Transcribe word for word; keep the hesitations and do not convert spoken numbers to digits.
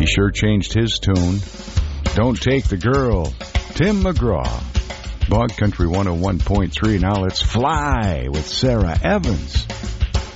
He sure changed his tune. Don't Take the Girl. Tim McGraw. Bog Country one oh one point three. Now let's fly with Sarah Evans.